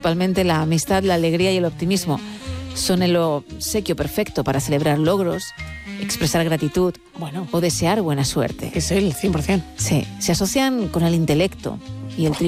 Principalmente la amistad, la alegría y el optimismo son el obsequio perfecto para celebrar logros, expresar gratitud, o desear buena suerte. Es el 100%. Sí, se asocian con el intelecto y el